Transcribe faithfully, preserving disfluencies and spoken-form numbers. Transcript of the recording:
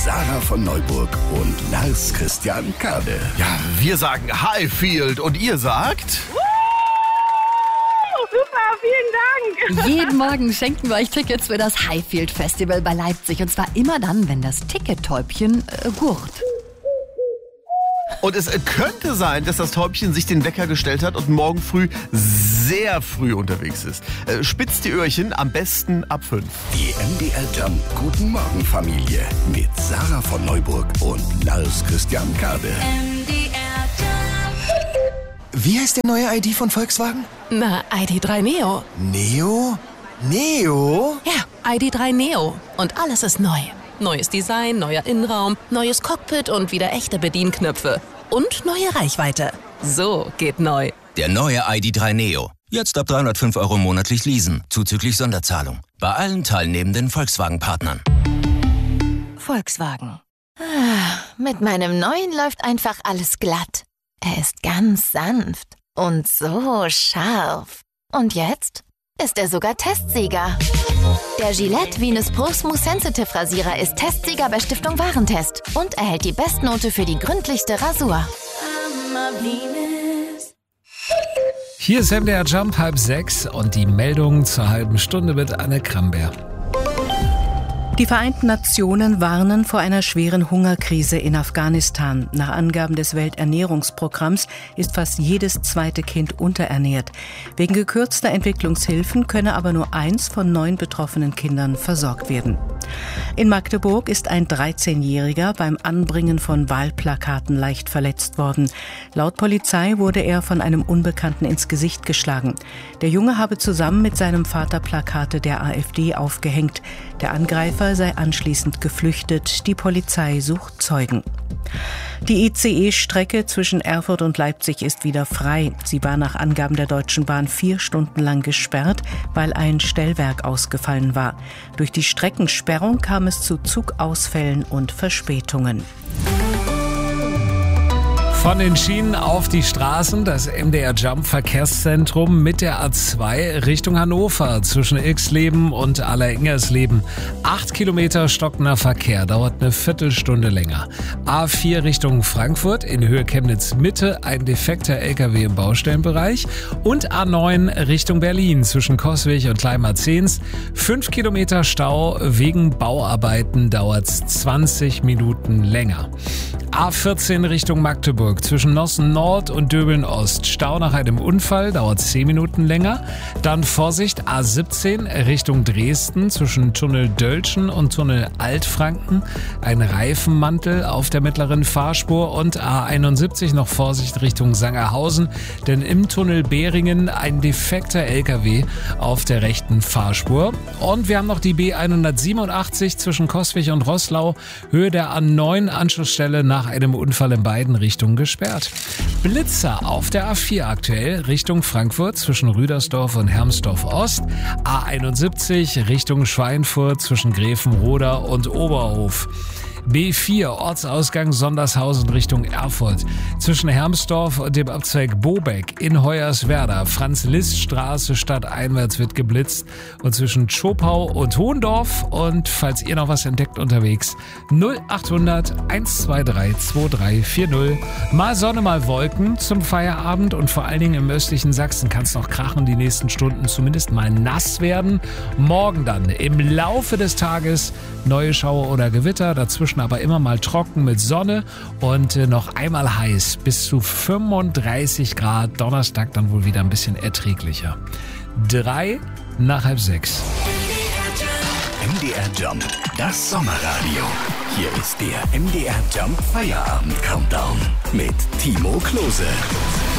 Sarah von Neuburg und Lars Christian Kade. Ja, wir sagen Highfield und ihr sagt... Super, vielen Dank. Jeden Morgen schenken wir euch Tickets für das Highfield Festival bei Leipzig. Und zwar immer dann, wenn das Tickettäubchen äh, gurrt. Und es könnte sein, dass das Täubchen sich den Wecker gestellt hat und morgen früh sehr früh unterwegs ist. Äh, spitzt die Öhrchen, am besten ab fünf. Die M D R Jump Guten Morgen Familie mit Sarah von Neuburg und Lars Christian Kade. M D R Jump. Wie heißt der neue I D von Volkswagen? Na, I D drei Neo. Neo? Neo? Ja, I D drei Neo. Und alles ist neu. Neues Design, neuer Innenraum, neues Cockpit und wieder echte Bedienknöpfe. Und neue Reichweite. So geht neu. Der neue I D drei Neo. Jetzt ab dreihundertfünf Euro monatlich leasen, zuzüglich Sonderzahlung. Bei allen teilnehmenden Volkswagen-Partnern. Volkswagen. Ah, mit meinem neuen läuft einfach alles glatt. Er ist ganz sanft und so scharf. Und jetzt ist er sogar Testsieger. Der Gillette Venus Pro Smooth Sensitive Rasierer ist Testsieger bei Stiftung Warentest und erhält die Bestnote für die gründlichste Rasur. Hier ist M D R Jump halb sechs und die Meldung zur halben Stunde mit Anne Kramberg. Die Vereinten Nationen warnen vor einer schweren Hungerkrise in Afghanistan. Nach Angaben des Welternährungsprogramms ist fast jedes zweite Kind unterernährt. Wegen gekürzter Entwicklungshilfen könne aber nur eins von neun betroffenen Kindern versorgt werden. In Magdeburg ist ein dreizehnjähriger beim Anbringen von Wahlplakaten leicht verletzt worden. Laut Polizei wurde er von einem Unbekannten ins Gesicht geschlagen. Der Junge habe zusammen mit seinem Vater Plakate der AfD aufgehängt. Der Angreifer sei anschließend geflüchtet. Die Polizei sucht Zeugen. Die I C E-Strecke zwischen Erfurt und Leipzig ist wieder frei. Sie war nach Angaben der Deutschen Bahn vier Stunden lang gesperrt, weil ein Stellwerk ausgefallen war. Durch die Streckensperrung kam es zu Zugausfällen und Verspätungen. Von den Schienen auf die Straßen, das M D R Jump Verkehrszentrum mit der A zwei Richtung Hannover zwischen Ilksleben und Allerengersleben. Acht Kilometer stockender Verkehr, dauert eine Viertelstunde länger. A vier Richtung Frankfurt in Höhe Chemnitz Mitte, ein defekter L K W im Baustellenbereich. Und A neun Richtung Berlin zwischen Coswig und Klein-Marzahns. Fünf Kilometer Stau, wegen Bauarbeiten dauert's zwanzig Minuten länger. A vierzehn Richtung Magdeburg zwischen Nossen Nord und Döbeln Ost. Stau nach einem Unfall, dauert zehn Minuten länger. Dann Vorsicht, A siebzehn Richtung Dresden zwischen Tunnel Dölschen und Tunnel Altfranken. Ein Reifenmantel auf der mittleren Fahrspur. Und A einundsiebzig noch Vorsicht Richtung Sangerhausen, denn im Tunnel Behringen ein defekter L K W auf der rechten Fahrspur. Und wir haben noch die B hundertsiebenundachtzig zwischen Coswig und Roßlau, Höhe der A neun Anschlussstelle nach einem Unfall in beiden Richtungen gesperrt. Blitzer auf der A vier aktuell Richtung Frankfurt zwischen Rüdersdorf und Hermsdorf Ost. A einundsiebzig Richtung Schweinfurt zwischen Grevenroda und Oberhof. B vier Ortsausgang Sondershausen Richtung Erfurt. Zwischen Hermsdorf und dem Abzweig Bobeck in Hoyerswerda. Franz-Liszt-Straße stadteinwärts wird geblitzt. Und zwischen Tschopau und Hohendorf. Und falls ihr noch was entdeckt unterwegs, null achthundert eins zwei drei zwei drei vier null. Mal Sonne, mal Wolken zum Feierabend. Und vor allen Dingen im östlichen Sachsen kann es noch krachen, die nächsten Stunden zumindest mal nass werden. Morgen dann im Laufe des Tages neue Schauer oder Gewitter. Dazwischen aber immer mal trocken mit Sonne und äh, noch einmal heiß bis zu fünfunddreißig Grad. Donnerstag dann wohl wieder ein bisschen erträglicher. Drei nach halb sechs. M D R Jump, das Sommerradio. Hier ist der M D R Jump Feierabend Countdown mit Timo Klose.